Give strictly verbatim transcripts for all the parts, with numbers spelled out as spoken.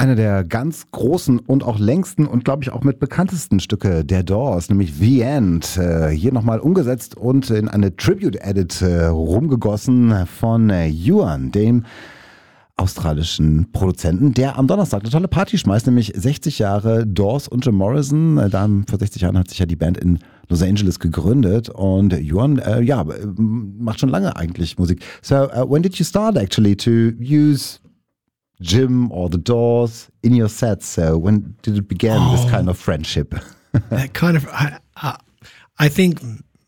Einer der ganz großen und auch längsten und glaube ich auch mit bekanntesten Stücke der Doors, nämlich The End. Äh, hier nochmal umgesetzt und in eine Tribute-Edit äh, rumgegossen von äh, Ewan, dem australischen Produzenten, der am Donnerstag eine tolle Party schmeißt, nämlich sechzig Jahre Doors und Jim Morrison. Äh, da vor sechzig Jahren hat sich ja die Band in Los Angeles gegründet und Ewan, äh, ja, macht schon lange eigentlich Musik. So, uh, when did you start actually to use Jim or the Doors in your sets? So when did it begin, oh, this kind of friendship? that kind of, I, I, I think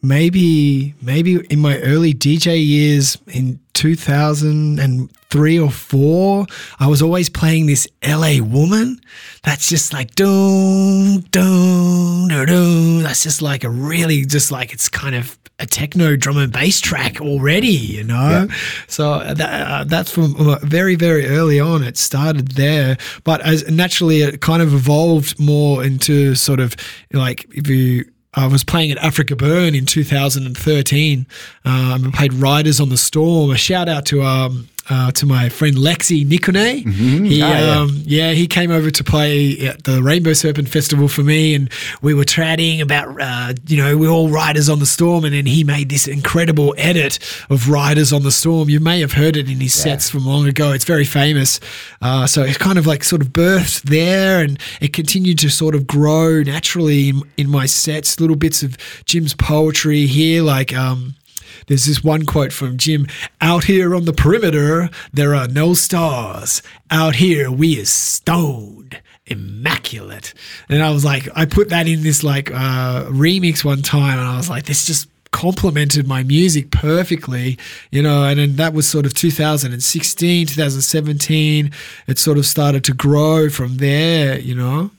maybe maybe in my early D J years in two thousand three or four, I was always playing this L A Woman. That's just like doom, doom, doom, doom. That's just like a really, just like it's kind of a techno drum and bass track already, you know? Yeah. So that, uh, that's from very, very early on. It started there. But as naturally, it kind of evolved more into sort of like if you, I was playing at Africa Burn in two thousand thirteen. Um, I played Riders on the Storm. A shout out to um, uh, to my friend Lexi Nikone. Mm-hmm. He, ah, yeah. Um, yeah, he came over to play at the Rainbow Serpent Festival for me, and we were chatting about, uh, you know, we're all Riders on the Storm, and then he made this incredible edit of Riders on the Storm. You may have heard it in his yeah. sets from long ago. It's very famous. Uh, so it kind of like sort of birthed there, and it continued to sort of grow naturally in, in my sets. Little bits of Jim's poetry here, like um, there's this one quote from Jim: "Out here on the perimeter, there are no stars. Out here, we is stoned, immaculate." And I was like, I put that in this like uh, remix one time, and I was like, this just complemented my music perfectly, you know. And then that was sort of two thousand sixteen, two thousand seventeen. It sort of started to grow from there, you know.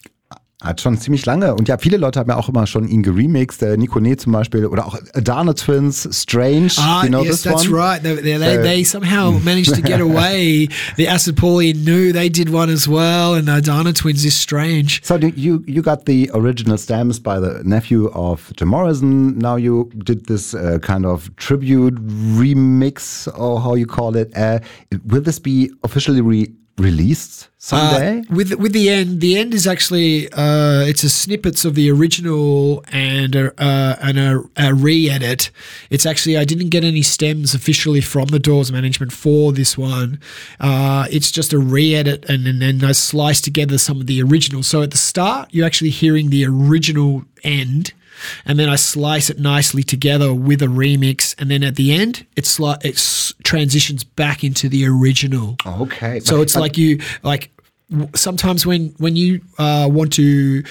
Hat schon ziemlich lange. Und ja, viele Leute haben ja auch immer schon ihn geremixed. Äh, Nikone zum Beispiel oder auch Adana Twins, Strange. Ah, you know yes, this that's one? right. They, they, they, So- they somehow managed to get away. The Acid Pauline knew they did one as well, and Adana Twins is Strange. So do you you got the original stems by the nephew of Jim Morrison. Now you did this uh, kind of tribute remix, or how you call it. Uh, will this be officially re- released someday? Uh, with with the end, the end is actually uh, it's a snippets of the original and a, uh, and a, a re-edit. It's actually I didn't get any stems officially from the Doors management for this one. Uh, it's just a re-edit, and, and then I sliced together some of the original. So at the start, you're actually hearing the original end. And then I slice it nicely together with a remix, and then at the end, it's like it s- transitions back into the original. Okay. So it's like you like w- sometimes when when you uh, want to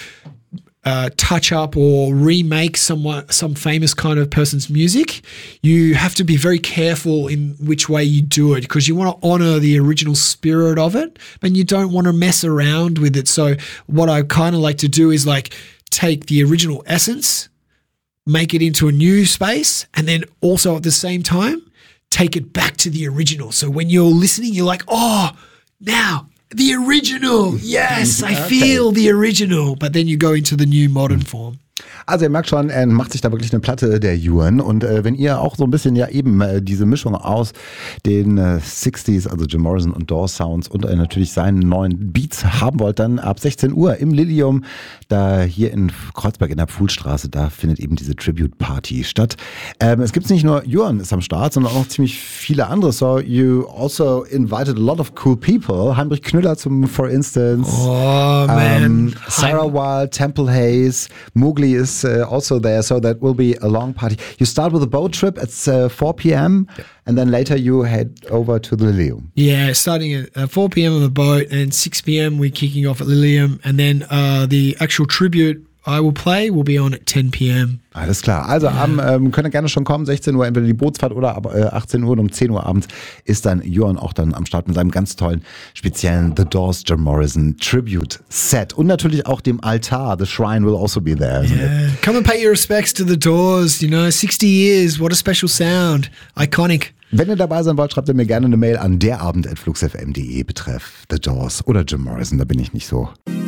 uh, touch up or remake someone some famous kind of person's music, you have to be very careful in which way you do it, because you want to honor the original spirit of it, and you don't want to mess around with it. So what I kind of like to do is like take the original essence, make it into a new space, and then also at the same time, take it back to the original. So when you're listening, you're like, oh, now the original. Yes, I Okay. feel the original. But then you go into the new modern form. Also ihr merkt schon, er macht sich da wirklich eine Platte, der Ewan. Und äh, wenn ihr auch so ein bisschen ja eben äh, diese Mischung aus den äh, sechziger, also Jim Morrison und Doors Sounds und äh, natürlich seinen neuen Beats haben wollt, dann ab sechzehn Uhr im Lilium, da hier in Kreuzberg in der Pfuhlstraße, da findet eben diese Tribute Party statt. Ähm, es gibt nicht nur Ewan ist am Start, sondern auch noch ziemlich viele andere. So you also invited a lot of cool people. Heinrich Knüller zum, for instance. Oh, man. Um, Sarah Wild, Temple Hayes, Mowgli is uh, also there, so that will be a long party. You start with a boat trip at uh, four p.m. Yep. and then later you head over to the Lilium. Yeah, starting at uh, four p.m. on the boat, and six p.m. we're kicking off at Lilium, and then uh, the actual tribute I will play will be on at ten p.m. Alles klar. Also Ja. am, ähm, könnt ihr gerne schon kommen, sechzehn Uhr, entweder die Bootsfahrt oder ab äh, achtzehn Uhr und um zehn Uhr abends ist dann Ewan auch dann am Start mit seinem ganz tollen, speziellen The Doors Jim Morrison Tribute Set. Und natürlich auch dem Altar. The Shrine will also be there. Isn't it? Yeah. Come and pay your respects to the Doors. You know, sixty years, what a special sound. Iconic. Wenn ihr dabei sein wollt, schreibt ihr mir gerne eine Mail an derabend at fluxfm punkt de betreff The Doors oder Jim Morrison, da bin ich nicht so